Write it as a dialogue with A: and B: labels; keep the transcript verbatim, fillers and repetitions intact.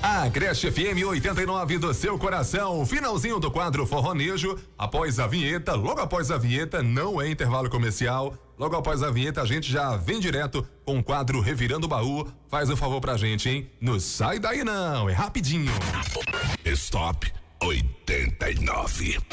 A: A Creche F M oitenta e nove do seu coração, finalzinho do quadro Forronejo, após a vinheta, logo após a vinheta, não é intervalo comercial, logo após a vinheta a gente já vem direto com o quadro Revirando o Baú. Faz um favor pra gente, hein? Não sai daí não, é rapidinho.
B: Stop oitenta e nove.